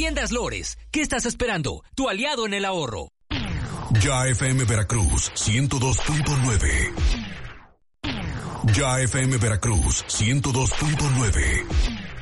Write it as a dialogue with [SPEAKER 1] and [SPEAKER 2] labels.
[SPEAKER 1] Tiendas Lores, ¿qué estás esperando? Tu aliado en el ahorro.
[SPEAKER 2] Ya FM Veracruz 102.9. Ya FM Veracruz 102.9.